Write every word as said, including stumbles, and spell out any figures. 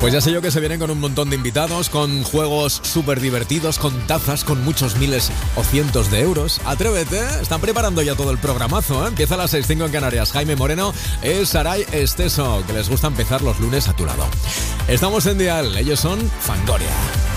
Pues ya sé yo que se vienen con un montón de invitados, con juegos súper divertidos, con tazas, con muchos miles o cientos de euros. Atrévete, están preparando ya todo el programazo, ¿eh? Empieza a las seis cinco en Canarias. Jaime Moreno es Saray Esteso, que les gusta empezar los lunes a tu lado. Estamos en Dial, ellos son Fangoria.